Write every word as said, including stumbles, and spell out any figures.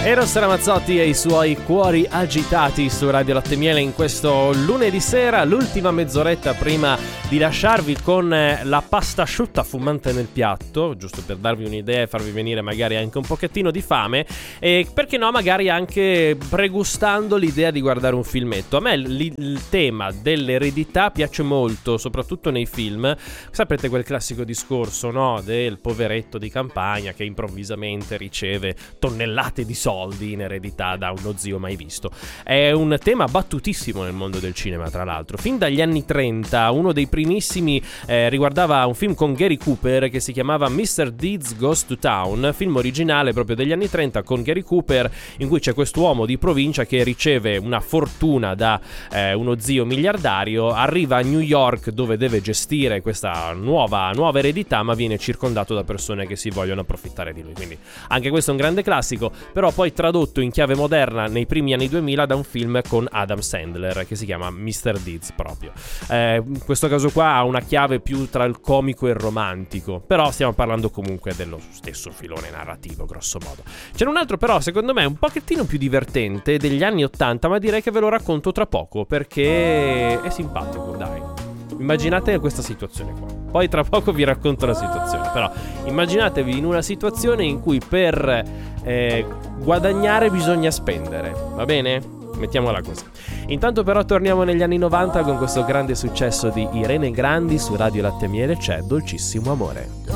Eros Ramazzotti e i suoi cuori agitati su Radio Latte e Miele in questo lunedì sera, l'ultima mezz'oretta prima di lasciarvi con la pasta asciutta fumante nel piatto, giusto per darvi un'idea e farvi venire magari anche un pochettino di fame, e perché no magari anche pregustando l'idea di guardare un filmetto. A me il, il tema dell'eredità piace molto, soprattutto nei film. Saprete quel classico discorso, no, del poveretto di campagna che improvvisamente riceve tonnellate di soldi in eredità da uno zio mai visto. È un tema battutissimo nel mondo del cinema, tra l'altro. Fin dagli anni trenta, uno dei primissimi eh, riguardava un film con Gary Cooper che si chiamava mister Deeds Goes to Town, film originale proprio degli anni trenta con Gary Cooper, in cui c'è quest'uomo di provincia che riceve una fortuna da eh, uno zio miliardario, arriva a New York dove deve gestire questa nuova, nuova eredità, ma viene circondato da persone che si vogliono approfittare di lui. Quindi anche questo è un grande classico, però poi tradotto in chiave moderna nei primi anni duemila da un film con Adam Sandler che si chiama mister Deeds proprio. Eh, in questo caso qua ha una chiave più tra il comico e il romantico, però stiamo parlando comunque dello stesso filone narrativo grosso modo. C'è un altro però secondo me un pochettino più divertente degli anni ottanta, ma direi che ve lo racconto tra poco perché è simpatico, dai. Immaginate questa situazione qua. Poi tra poco vi racconto la situazione, però immaginatevi in una situazione in cui per eh, guadagnare bisogna spendere, va bene? Mettiamola così. Intanto però torniamo negli anni novanta con questo grande successo di Irene Grandi su Radio Latte e Miele, c'è Dolcissimo Amore.